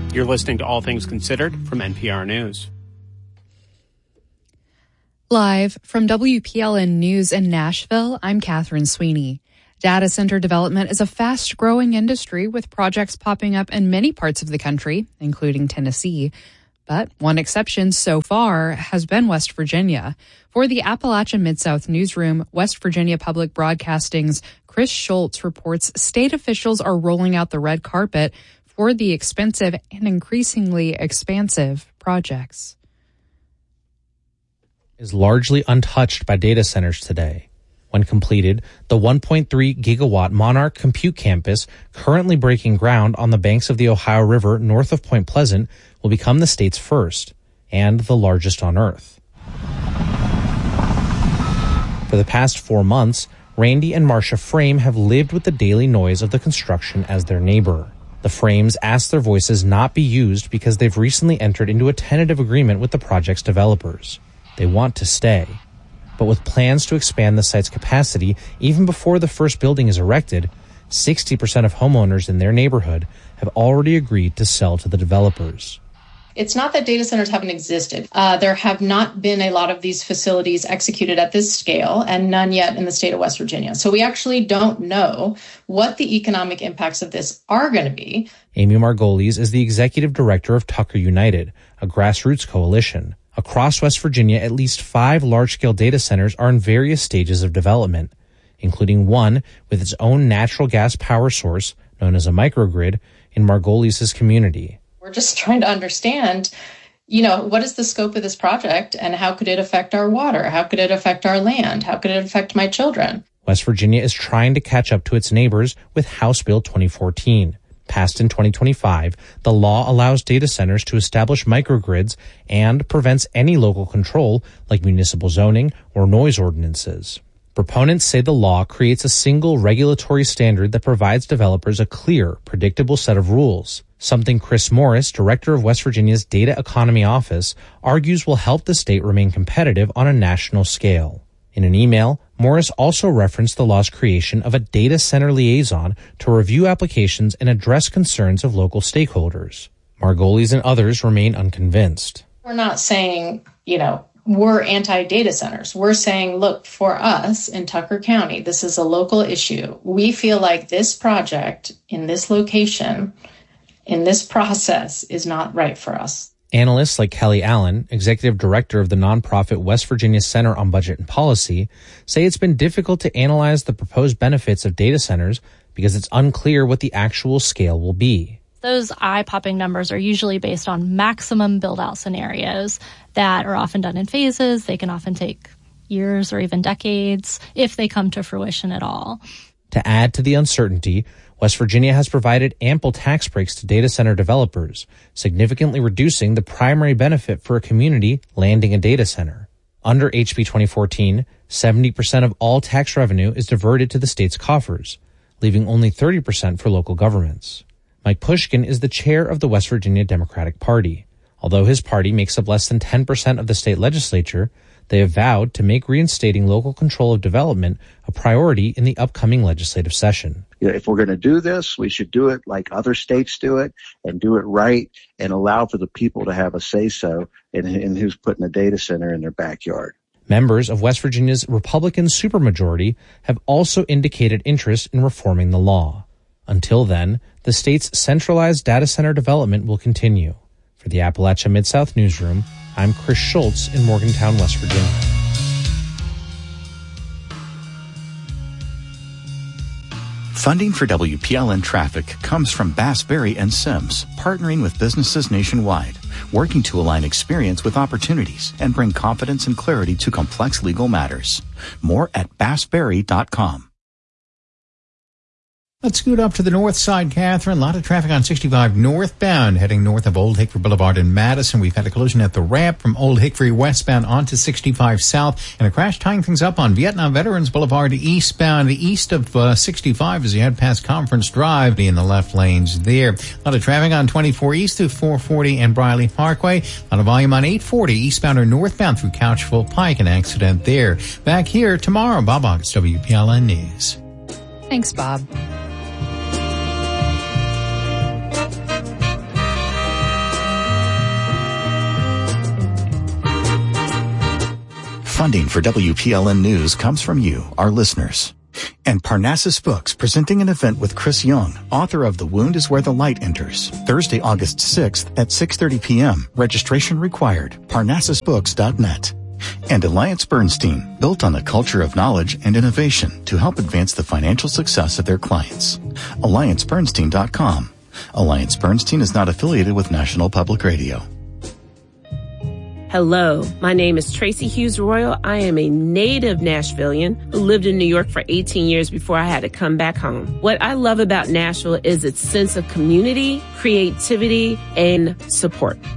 You're listening to All Things Considered from NPR News. Live from WPLN News in Nashville, I'm Catherine Sweeney. Data center development is a fast-growing industry with projects popping up in many parts of the country, including Tennessee. But one exception so far has been West Virginia. For the Appalachia Mid-South Newsroom, West Virginia Public Broadcasting's Chris Schultz reports state officials are rolling out the red carpet for the expensive and increasingly expansive projects. Is largely untouched by data centers today. When completed, the 1.3 gigawatt Monarch Compute Campus, currently breaking ground on the banks of the Ohio River north of Point Pleasant, will become the state's first and the largest on Earth. For the past 4 months, Randy and Marcia Frame have lived with the daily noise of the construction as their neighbor. The Frames ask their voices not be used because they've recently entered into a tentative agreement with the project's developers. They want to stay. But with plans to expand the site's capacity even before the first building is erected, 60% of homeowners in their neighborhood have already agreed to sell to the developers. It's not that data centers haven't existed. There have not been a lot of these facilities executed at this scale, and none yet in the state of West Virginia. So we actually don't know what the economic impacts of this are going to be. Amy Margolis is the executive director of Tucker United, a grassroots coalition. Across West Virginia, at least 5 large-scale data centers are in various stages of development, including one with its own natural gas power source, known as a microgrid, in Margolis' community. We're just trying to understand, what is the scope of this project and how could it affect our water? How could it affect our land? How could it affect my children? West Virginia is trying to catch up to its neighbors with House Bill 2014. Passed in 2025, the law allows data centers to establish microgrids and prevents any local control like municipal zoning or noise ordinances. Proponents say the law creates a single regulatory standard that provides developers a clear, predictable set of rules, something Chris Morris, director of West Virginia's Data Economy Office, argues will help the state remain competitive on a national scale. In an email, Morris also referenced the law's creation of a data center liaison to review applications and address concerns of local stakeholders. Margolis and others remain unconvinced. We're not saying, we're anti-data centers. We're saying, look, for us in Tucker County, this is a local issue. We feel like this project in this location, in this process, is not right for us. Analysts like Kelly Allen, executive director of the nonprofit West Virginia Center on Budget and Policy, say it's been difficult to analyze the proposed benefits of data centers because it's unclear what the actual scale will be. Those eye-popping numbers are usually based on maximum build-out scenarios that are often done in phases. They can often take years or even decades if they come to fruition at all. To add to the uncertainty, West Virginia has provided ample tax breaks to data center developers, significantly reducing the primary benefit for a community landing a data center. Under HB 2014, 70% of all tax revenue is diverted to the state's coffers, leaving only 30% for local governments. Mike Pushkin is the chair of the West Virginia Democratic Party. Although his party makes up less than 10% of the state legislature, they have vowed to make reinstating local control of development a priority in the upcoming legislative session. If we're going to do this, we should do it like other states do it and do it right and allow for the people to have a say-so in who's putting a data center in their backyard. Members of West Virginia's Republican supermajority have also indicated interest in reforming the law. Until then, the state's centralized data center development will continue. For the Appalachia Mid-South Newsroom, I'm Chris Schultz in Morgantown, West Virginia. Funding for WPLN Traffic comes from Bass, Berry & Sims, partnering with businesses nationwide, working to align experience with opportunities and bring confidence and clarity to complex legal matters. More at bassberry.com. Let's scoot up to the north side, Catherine. A lot of traffic on 65 northbound, heading north of Old Hickory Boulevard in Madison. We've had a collision at the ramp from Old Hickory westbound onto 65 south, and a crash tying things up on Vietnam Veterans Boulevard eastbound, east of 65 as you head past Conference Drive in the left lanes there. A lot of traffic on 24 east through 440 and Briley Parkway. A lot of volume on 840 eastbound or northbound through Couchville Pike. An accident there. Back here tomorrow, Bob August, WPLN News. Thanks, Bob. Funding for WPLN News comes from you, our listeners. And Parnassus Books, presenting an event with Chris Young, author of The Wound is Where the Light Enters, Thursday, August 6th at 6:30 p.m. Registration required. ParnassusBooks.net. And Alliance Bernstein, built on a culture of knowledge and innovation to help advance the financial success of their clients. AllianceBernstein.com. Alliance Bernstein is not affiliated with National Public Radio. Hello, my name is Tracy Hughes Royal. I am a native Nashvilleian who lived in New York for 18 years before I had to come back home. What I love about Nashville is its sense of community, creativity, and support.